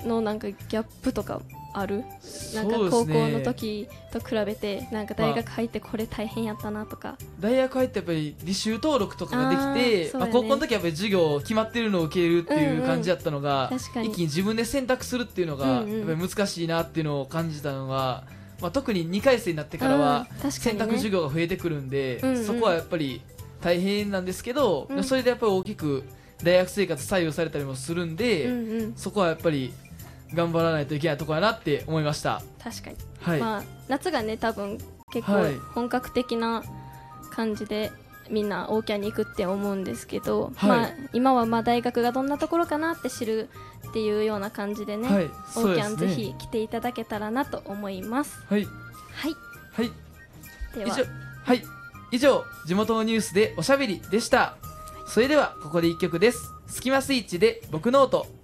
のなんかギャップとかある？なんか高校の時と比べてなんか大学入ってこれ大変やったなとか。 大学入ってやっぱり履修登録とかができて、高校の時はやっぱり授業決まってるのを受けるっていう感じだったのが、一気に自分で選択するっていうのがやっぱり難しいなっていうのを感じたのが、特に2回生になってからは選択授業が増えてくるんで、そこはやっぱり大変なんですけど、それでやっぱり大きく大学生活左右されたりもするんで、そこはやっぱり頑張らないといけないところだなって思いました。 確かに、 はい、 夏がね多分結構本格的な感じでみんなオーキャンに行くって思うんですけど、今は大学がどんなところかなって知るっていうような感じでね、オーキャンぜひ来ていただけたらなと思います。 はいはい、では以上地元のニュースでおしゃべりでした。それではここで1曲です。スキマスイッチで僕ノート。